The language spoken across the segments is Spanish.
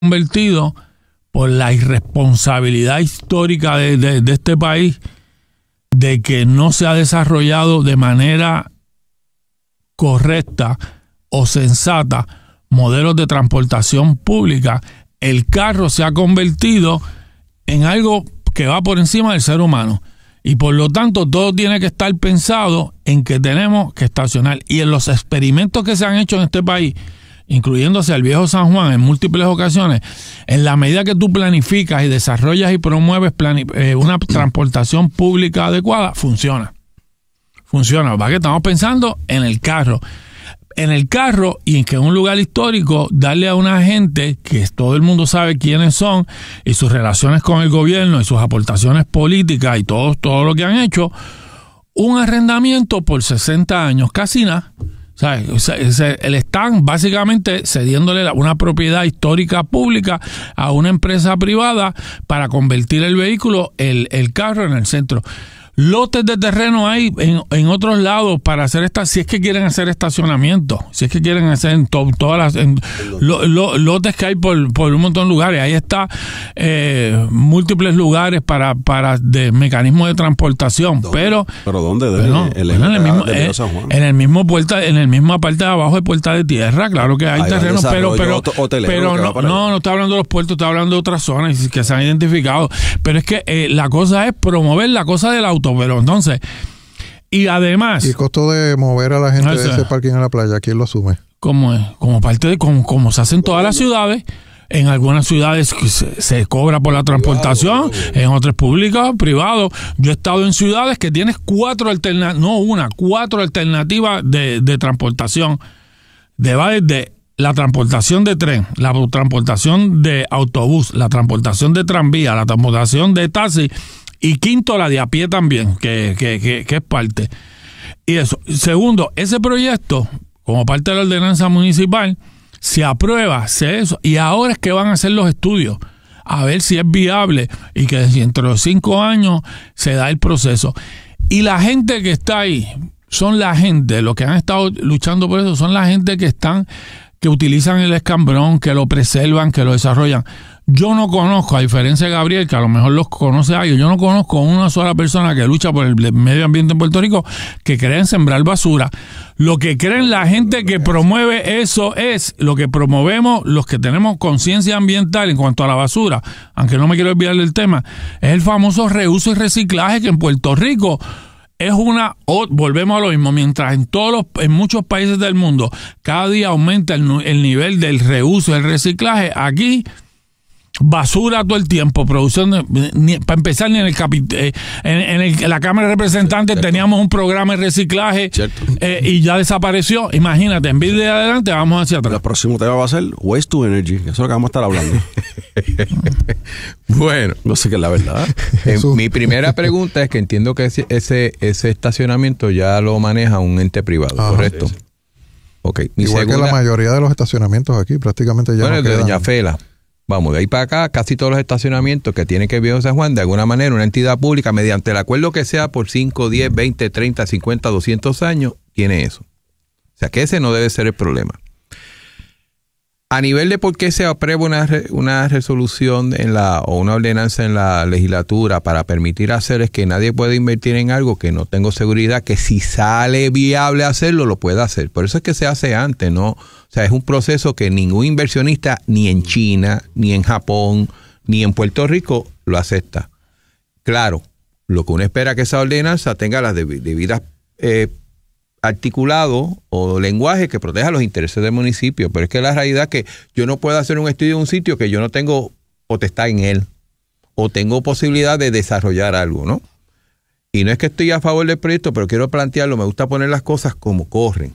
convertido por la irresponsabilidad histórica de este país, de que no se ha desarrollado de manera correcta o sensata modelos de transportación pública. El carro se ha convertido en algo que va por encima del ser humano, y por lo tanto todo tiene que estar pensado en que tenemos que estacionar. Y en los experimentos que se han hecho en este país, incluyéndose el viejo San Juan en múltiples ocasiones, en la medida que tú planificas y desarrollas y promueves una transportación pública adecuada, funciona. ¿Va? Que estamos pensando en el carro. En el carro, y en que en un lugar histórico, darle a una gente que todo el mundo sabe quiénes son y sus relaciones con el gobierno y sus aportaciones políticas y todo lo que han hecho, un arrendamiento por 60 años, casi nada. Le están básicamente cediéndole una propiedad histórica pública a una empresa privada para convertir el vehículo, el carro, en el centro. Lotes de terreno hay en otros lados para hacer si es que quieren hacer estacionamiento, si es que quieren hacer en todas las lotes que hay por un montón de lugares. Ahí está múltiples lugares para de mecanismos de transportación. ¿Pero dónde? En el mismo parte de abajo de Puerta de Tierra, claro que hay terrenos, pero no estoy hablando de los puertos, estoy hablando de otras zonas que se han identificado. Pero es que la cosa es promover la cosa del auto. Pero entonces, y además, ¿y el costo de mover a la gente de ese parking a la playa, quién lo asume? Como parte de como se hace en todas las ciudades? En algunas ciudades se cobra por la transportación, en otras públicas, privado. Yo he estado en ciudades que tienes cuatro alternativas de transportación. Va desde la transportación de tren, la transportación de autobús, la transportación de tranvía, la transportación de taxi, y quinto, la de a pie también, que es parte. Y eso. Segundo, ese proyecto, como parte de la ordenanza municipal, se aprueba, y ahora es que van a hacer los estudios, a ver si es viable, y que dentro de 5 años se da el proceso. Y la gente que está ahí, son la gente, los que han estado luchando por eso, son la gente que utilizan el escambrón, que lo preservan, que lo desarrollan. Yo no conozco, a diferencia de Gabriel, que a lo mejor los conoce a ellos, yo no conozco una sola persona que lucha por el medio ambiente en Puerto Rico que cree en sembrar basura. Lo que creen la gente que promueve eso es lo que promovemos los que tenemos conciencia ambiental en cuanto a la basura, aunque no me quiero olvidar del tema, es el famoso reuso y reciclaje, que en Puerto Rico es volvemos a lo mismo, mientras en muchos países del mundo cada día aumenta el nivel del reuso y el reciclaje, aquí basura todo el tiempo, producción para empezar, ni en la Cámara de Representantes teníamos un programa de reciclaje y ya desapareció. Imagínate, en vez de adelante vamos hacia atrás. El próximo tema va a ser Waste to Energy, eso es lo que vamos a estar hablando. Bueno, no sé qué es la verdad. Mi primera pregunta es que entiendo que ese estacionamiento ya lo maneja un ente privado, ¿correcto? Sí. Okay. Igual que la mayoría de los estacionamientos aquí, prácticamente ya no de Doña Fela. Vamos, de ahí para acá, casi todos los estacionamientos que tiene que ver Viejo San Juan, de alguna manera, una entidad pública, mediante el acuerdo que sea por 5, 10, 20, 30, 50, 200 años, tiene eso. O sea, que ese no debe ser el problema. A nivel de por qué se aprueba una resolución o una ordenanza en la legislatura para permitir hacer, es que nadie puede invertir en algo que no tengo seguridad que si sale viable hacerlo, lo pueda hacer. Por eso es que se hace antes, ¿no? O sea, es un proceso que ningún inversionista, ni en China, ni en Japón, ni en Puerto Rico, lo acepta. Claro, lo que uno espera que esa ordenanza tenga las debidas articulado o lenguaje que proteja los intereses del municipio, pero es que la realidad es que yo no puedo hacer un estudio en un sitio que yo no tengo potestad en él o tengo posibilidad de desarrollar algo, ¿no? Y no es que estoy a favor del proyecto, pero quiero plantearlo, me gusta poner las cosas como corren.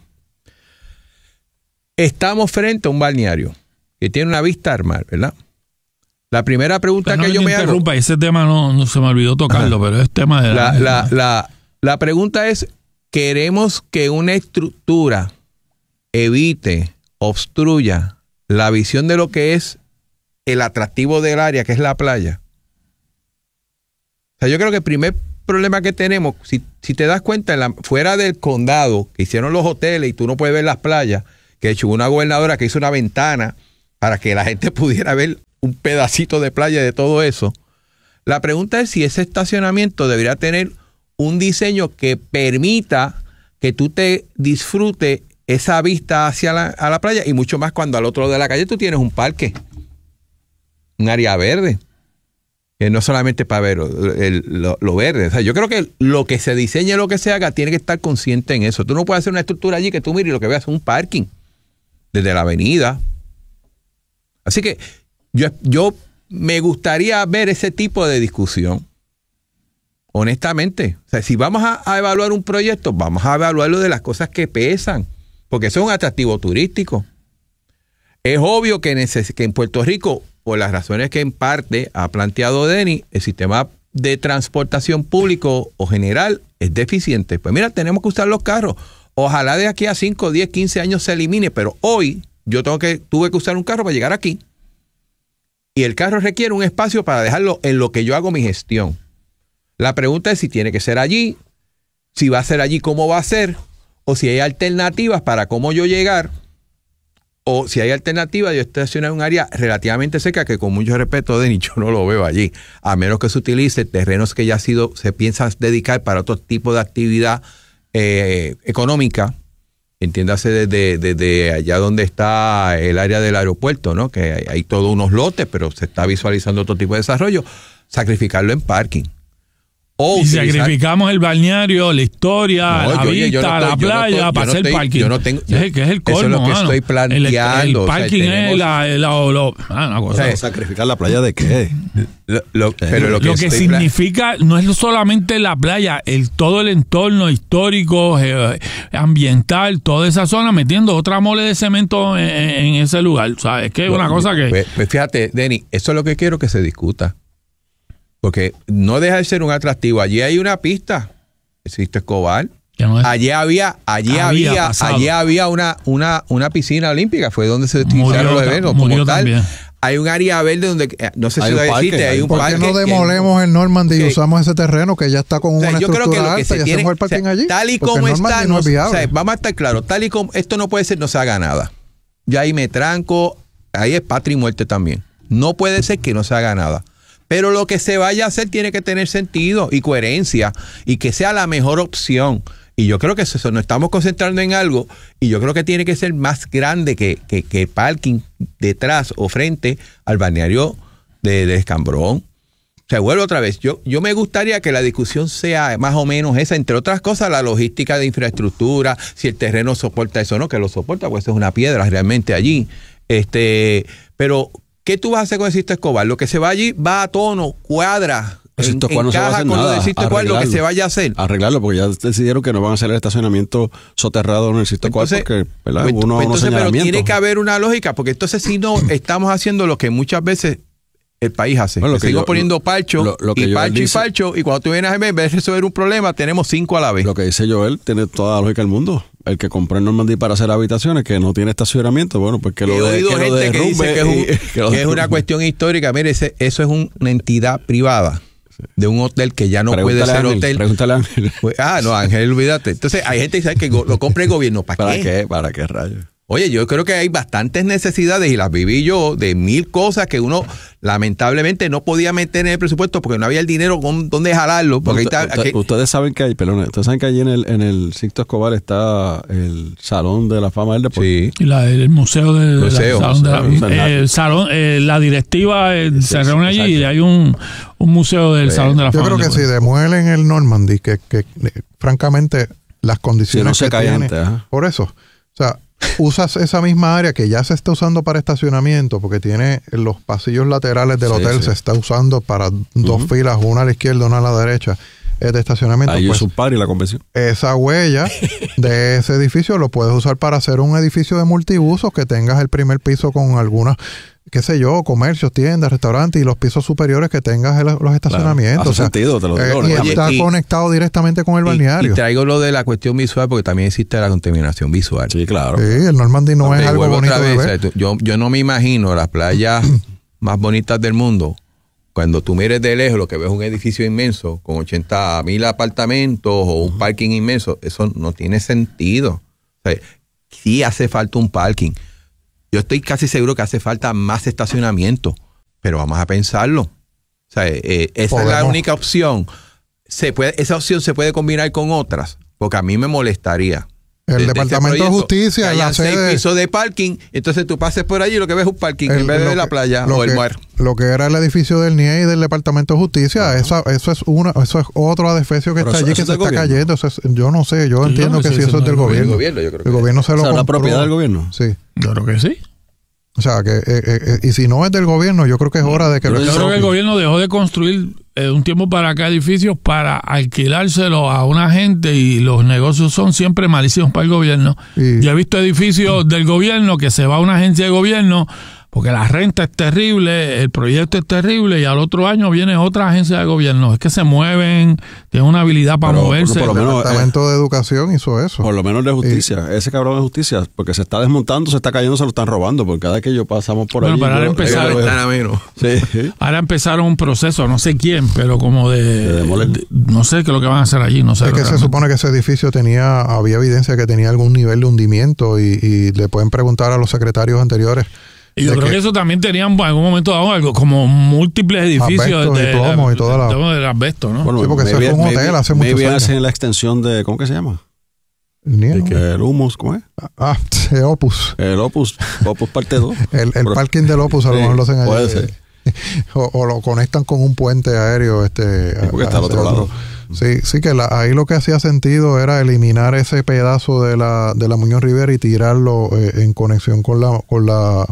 Estamos frente a un balneario que tiene una vista al mar, ¿verdad? La primera pregunta que yo me hago... Ese tema no se me olvidó tocarlo, pero es tema de... La pregunta es, ¿queremos que una estructura evite, obstruya la visión de lo que es el atractivo del área, que es la playa? O sea, yo creo que el primer problema que tenemos, si te das cuenta, fuera del condado, que hicieron los hoteles y tú no puedes ver las playas, que de hecho hubo una gobernadora que hizo una ventana para que la gente pudiera ver un pedacito de playa de todo eso. La pregunta es si ese estacionamiento debería tener un diseño que permita que tú te disfrutes esa vista hacia a la playa, y mucho más cuando al otro lado de la calle tú tienes un parque, un área verde, que no solamente para ver lo verde. O sea, yo creo que lo que se diseñe, lo que se haga, tiene que estar consciente en eso. Tú no puedes hacer una estructura allí que tú mires y lo que veas es un parking desde la avenida. Así que yo me gustaría ver ese tipo de discusión. Honestamente. O sea, si vamos a evaluar un proyecto, vamos a evaluarlo de las cosas que pesan, porque eso es un atractivo turístico. Es obvio que en Puerto Rico, por las razones que en parte ha planteado Denny, el sistema de transportación público o general es deficiente. Pues mira, tenemos que usar los carros. Ojalá de aquí a 5, 10, 15 años se elimine, pero hoy yo tuve que usar un carro para llegar aquí. Y el carro requiere un espacio para dejarlo en lo que yo hago mi gestión. La pregunta es si tiene que ser allí, si va a ser allí, cómo va a ser, o si hay alternativas para cómo yo llegar, o si hay alternativas de yo estacionar en un área relativamente seca, que con mucho respeto, Denny, yo no lo veo allí, a menos que se utilice terrenos que ya se piensa dedicar para otro tipo de actividad económica, entiéndase desde allá donde está el área del aeropuerto, ¿no? Que hay todos unos lotes, pero se está visualizando otro tipo de desarrollo, sacrificarlo en parking. Y sacrificamos el balneario, la historia, la vista, la playa para hacer parking. Yo no tengo. Que es el colmo, eso es lo que estoy planteando. El parking es una cosa. ¿Sacrificar la playa de qué? Pero lo que significa no es solamente la playa, todo el entorno histórico, ambiental, toda esa zona, metiendo otra mole de cemento en ese lugar. O sea, es que es una cosa que... Pues fíjate, Denny, eso es lo que quiero que se discuta. Porque no deja de ser un atractivo. Allí hay una pista, existe Escobar. Allí había una piscina olímpica, fue donde se utilizaron los eventos. Como tal, hay un área verde donde, no sé si lo existe, hay un parque. ¿Por qué no demolemos el Normandy y usamos ese terreno que ya está con una estructura alta y hacemos el parking allí? Tal y como está, vamos a estar claros, tal y como esto no puede ser, no se haga nada. Ya ahí me tranco, ahí es patria y muerte también. No puede ser que no se haga nada. Pero lo que se vaya a hacer tiene que tener sentido y coherencia y que sea la mejor opción. Y yo creo que eso, nos estamos concentrando en algo y yo creo que tiene que ser más grande que parking detrás o frente al balneario de Escambrón. O sea, vuelvo otra vez. Yo me gustaría que la discusión sea más o menos esa, entre otras cosas, la logística de infraestructura, si el terreno soporta eso o no, que lo soporta, pues eso es una piedra realmente allí. Pero... ¿qué tú vas a hacer con el Sisto Escobar? Lo que se va allí va a tono, cuadra, encaja con lo del Sisto Escobar, lo que se vaya a hacer. Arreglarlo, porque ya decidieron que no van a hacer el estacionamiento soterrado en el Sisto Escobar, porque pero tiene que haber una lógica, porque entonces si no estamos haciendo lo que muchas veces el país hace. Bueno, seguimos poniendo parcho y parcho, y cuando tú vienes a ver, en vez de resolver un problema, tenemos 5 a la vez. Lo que dice Joel tiene toda la lógica del mundo. El que compró el Normandy para hacer habitaciones, que no tiene estacionamiento, bueno, pues que lo derrumbe. Que dice que es una cuestión histórica. Mire, eso es una entidad privada de un hotel que ya no puede ser hotel. Pregúntale a Ángel. No, Ángel, olvídate. Entonces, hay gente que sabe que lo compra el gobierno. ¿Para qué? ¿Para qué rayos? Oye, yo creo que hay bastantes necesidades y las viví yo de 1000 cosas que uno lamentablemente no podía meter en el presupuesto porque no había el dinero con dónde jalarlo. Porque ustedes saben que hay, ustedes saben que allí en el Sisto Escobar está el Salón de la Fama del Deporte. Sí. Y el museo del Salón de la directiva se reúne allí y hay un museo del Salón de la Fama. Yo creo que si demuelen el Normandy, que francamente las condiciones si no se cae antes, por eso, o sea, usas esa misma área que ya se está usando para estacionamiento, porque tiene los pasillos laterales del hotel, se está usando para 2 filas, una a la izquierda, una a la derecha, de estacionamiento. Ahí es un par y la convención. Esa huella de ese edificio lo puedes usar para hacer un edificio de multiusos, que tengas el primer piso con algunas, qué sé yo, comercios, tiendas, restaurantes, y los pisos superiores que tengas los estacionamientos. Claro, hace sentido, te lo digo. Y está conectado directamente con el balneario. Y traigo lo de la cuestión visual porque también existe la contaminación visual. Sí, claro. Sí, el Normandy no es algo bonito de ver. Yo no me imagino las playas más bonitas del mundo. Cuando tú mires de lejos, lo que ves es un edificio inmenso con 80,000 apartamentos o un parking inmenso. Eso no tiene sentido. O sea, sí hace falta un parking. Yo estoy casi seguro que hace falta más estacionamiento, pero vamos a pensarlo. O sea, esa es la única opción. Esa opción se puede combinar con otras, porque a mí me molestaría. El Departamento de Justicia, que la hayan 6 sede, pisos de parking, entonces tú pases por allí y lo que ves es un parking en vez de la playa o el mar. Lo que era el edificio del NIE y del Departamento de Justicia, eso es otro adefesio que está allí que se está cayendo. Yo no sé, yo entiendo que si eso es del gobierno. El gobierno se lo compró. ¿La propiedad del gobierno? Sí. Yo creo que sí. O sea, y si no es del gobierno, yo creo que es hora de que Yo creo que el gobierno dejó de construir un tiempo para acá edificios para alquilárselo a una gente y los negocios son siempre malísimos para el gobierno. Yo he visto edificios del gobierno que se va a una agencia de gobierno porque la renta es terrible, el proyecto es terrible y al otro año viene otra agencia de gobierno. Es que se mueven, tienen una habilidad para moverse. Por lo menos, el Departamento de Educación hizo eso. Por lo menos de justicia. Ese cabrón de justicia, porque se está desmontando, se está cayendo, se lo están robando. Porque cada vez que yo pasamos por allí... Pero ahora empezaron un proceso, no sé quién, pero como no sé qué es lo que van a hacer allí. No sé. Es que se supone que ese edificio había evidencia que tenía algún nivel de hundimiento y le pueden preguntar a los secretarios anteriores. Y yo creo que eso también tenían en algún momento dado algo como múltiples edificios de plomo y toda del asbesto, ¿no? Bueno, sí, porque ese fue un hotel hace muchos años. Hacen la extensión de, ¿cómo que se llama? El Humus, ¿cómo es? Opus. El Opus parte 2. El parking del Opus a lo mejor lo hacen allí. Puede ser. O lo conectan con un puente aéreo. Porque está al otro lado. Sí, que ahí lo que hacía sentido era eliminar ese pedazo de la Muñoz Rivera y tirarlo en conexión con la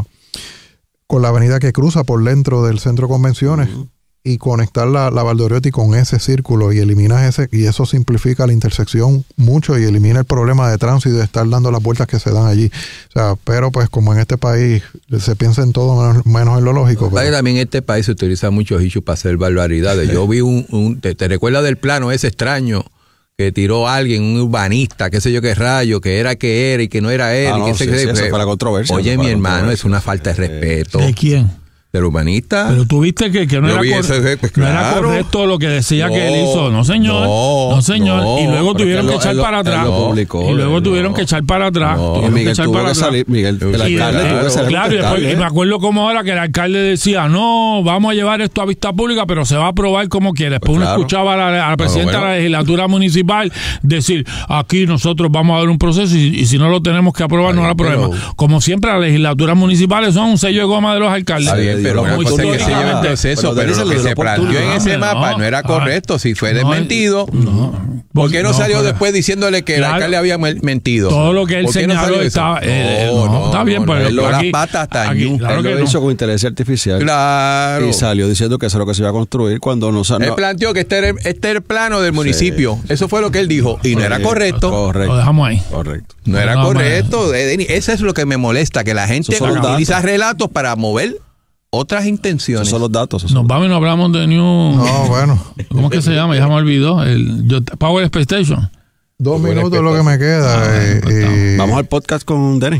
avenida que cruza por dentro del centro de convenciones y conectar la Valdoriotti con ese círculo y eliminas ese, y eso simplifica la intersección mucho y elimina el problema de tránsito y de estar dando las vueltas que se dan allí. O sea, pero pues como en este país se piensa en todo menos en lo lógico. Pero también en este país se utiliza muchos issues para hacer barbaridades. Yo vi ¿te recuerdas del plano ese extraño que tiró alguien, un urbanista, qué sé yo qué rayo, que era y que no era él? Eso fue la controversia. Oye, mi hermano, es una falta de respeto. ¿De quién? ¿Del urbanista? Pero tú viste que no era correcto lo que decía que él hizo. No, señor. No, señor. Y luego tuvieron que echar para atrás. Y luego tuvieron que echar para atrás. Miguel tuvo que salir. Miguel, el alcalde tuvo que salir. Claro, y después me acuerdo como ahora que el alcalde decía, no, vamos a llevar esto a vista pública, pero se va a aprobar como quiera. Después uno escuchaba a la presidenta de la legislatura municipal decir, aquí nosotros vamos a dar un proceso y si no lo tenemos que aprobar, no lo aprobemos. Como siempre, las legislaturas municipales son un sello de goma de los alcaldes. Pero una cosa es que se lleva el proceso, pero lo que se planteó en ese mapa no era correcto. Si fue desmentido, ¿por qué no salió después diciéndole que el alcalde había mentido? Todo lo que él señaló estaba... está bien, pero las patas están. Él lo hizo con inteligencia artificial. Claro. Y salió diciendo que eso es lo que se iba a construir cuando no... Él planteó que este era el plano del municipio. Eso fue lo que él dijo. Y no era correcto. Correcto. Lo dejamos ahí. Correcto. No era correcto. Eso es lo que me molesta, que la gente utiliza relatos para mover otras intenciones. Esos son los datos. Nos vamos y no hablamos de New... No, bueno. ¿Cómo es que se llama? Ya me olvidó. Power Space Station. 2 minutos es lo que me queda. Vamos al podcast con Denny.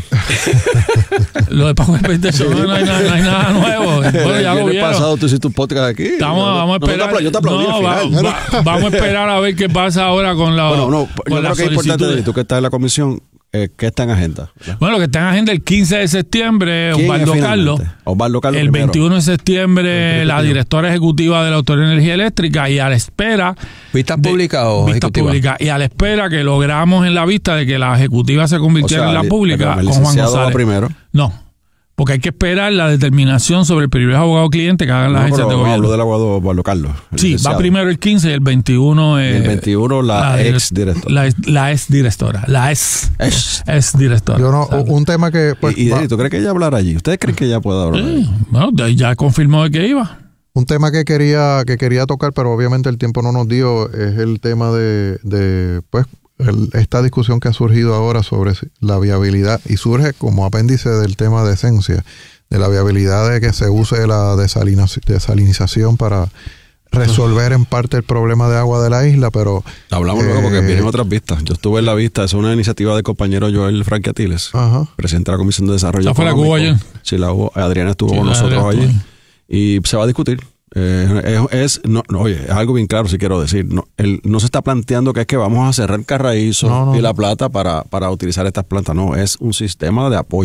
Lo de Power Space Station no hay nada nuevo. Bueno, ya lo vieron. pasado tú hiciste un podcast aquí. Vamos a esperar. Yo te aplaudí al final. Vamos a esperar a ver qué pasa ahora con la yo creo que es importante, tú que estás en la comisión, ¿qué está en agenda? Bueno, lo que está en agenda el 15 de septiembre, Osvaldo Carlos. El 21 de septiembre, la directora ejecutiva de la Autoridad de Energía Eléctrica, y a la espera... ¿Vistas públicas o ejecutivas? Y a la espera que logramos en la vista de que la ejecutiva se convirtiera en la pública con Juan González. Primero. No, porque hay que esperar la determinación sobre el privilegio abogado cliente que hagan las agencias de gobierno. Hablo del abogado Osvaldo Carlos. Sí, va primero el 15 y el 21... el 21 la ex directora. La ex directora. La ex directora. Yo no, un tema que... Pues, ¿Y tú crees que ella hablará allí? ¿Ustedes creen que ella pueda hablar allí? Bueno, ya confirmó de que iba. Un tema que quería tocar, pero obviamente el tiempo no nos dio, es el tema de esta discusión que ha surgido ahora sobre la viabilidad, y surge como apéndice del tema de esencia, de la viabilidad de que se use la desalinización para resolver en parte el problema de agua de la isla, pero... Hablamos luego porque vienen otras vistas. Yo estuve en la vista, es una iniciativa del compañero Joel Franquiatiles, presidente de la Comisión de Desarrollo Económico. ¿Esa fue la que hubo ayer? Sí, la hubo. Adriana estuvo con nosotros allí. Y se va a discutir. Es algo bien claro, si quiero decir. No se está planteando que es que vamos a cerrar Carraízo y La Plata para utilizar estas plantas. No, es un sistema de apoyo.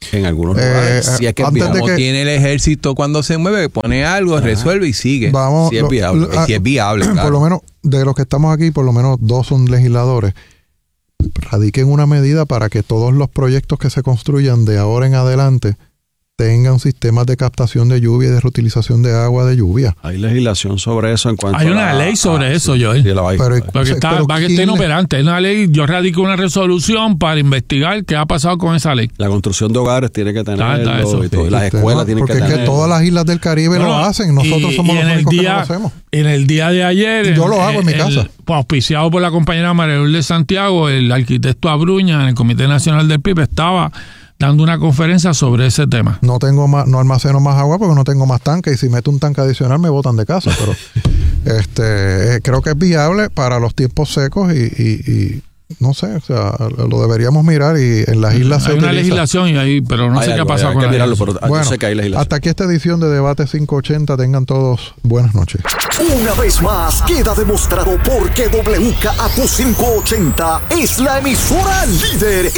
En algunos lugares. Si es que es viable. Como tiene el ejército cuando se mueve, pone algo, resuelve y sigue. Vamos, si es viable. Si es viable, claro. Por lo menos, de los que estamos aquí, por lo menos 2 son legisladores. Radiquen una medida para que todos los proyectos que se construyan de ahora en adelante tengan sistemas de captación de lluvia y de reutilización de agua de lluvia. Hay legislación sobre eso en cuanto hay una ley sobre eso, Joel. Sí, la hay. Porque para que esté inoperante. Hay una ley, yo radico una resolución para investigar qué ha pasado con esa ley. La construcción de hogares tiene que tenerlo eso, y todo. Las escuelas tienen que tenerlo. Porque es que todas las islas del Caribe lo hacen. Nosotros somos los únicos que no lo hacemos. En el día de ayer... Yo lo hago en mi casa. Auspiciado por la compañera María Lourdes Santiago, el arquitecto Abruña, en el Comité Nacional del PIB, estaba dando una conferencia sobre ese tema. No almaceno más agua porque no tengo más tanque, y si meto un tanque adicional me botan de casa, pero creo que es viable para los tiempos secos y no sé, o sea, lo deberíamos mirar, y en las islas se utiliza. Hay una legislación pero no sé qué ha pasado con mirarlo, pero bueno, yo sé que hay legislación. Hasta aquí esta edición de Debate 580. Tengan todos buenas noches. Una vez más queda demostrado por qué WKAQ 580 es la emisora líder